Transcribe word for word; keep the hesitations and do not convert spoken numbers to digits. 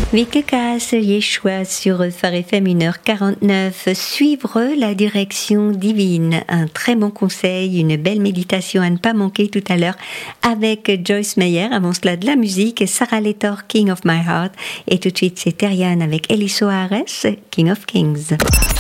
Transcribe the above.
Vikekas Yeshua sur Phare F M une heure quarante-neuf. Suivre la direction divine. Un très bon conseil, une belle méditation à ne pas manquer tout à l'heure avec Joyce Meyer. Avant cela, de la musique. Sarah Lettor, King of My Heart. Et tout de suite, c'est Terian avec Eliso Ares, King of Kings.